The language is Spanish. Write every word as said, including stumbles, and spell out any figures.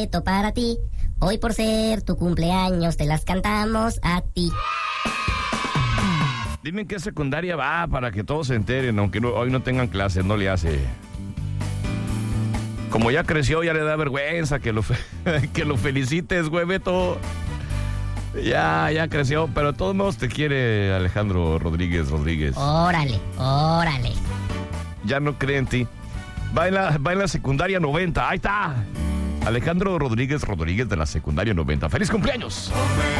Beto, para ti. Hoy por ser tu cumpleaños te las cantamos a ti. Dime en qué secundaria va para que todos se enteren, aunque no, hoy no tengan clases, no le hace. Como ya creció, ya le da vergüenza que lo, fe que lo felicites, güey, Beto. Ya, ya creció, pero de todos modos te quiere Alejandro Rodríguez Rodríguez. Órale, órale. Ya no cree en ti. Va en la, va en la secundaria noventa, ahí está. Alejandro Rodríguez Rodríguez de la secundaria noventa. ¡Feliz cumpleaños!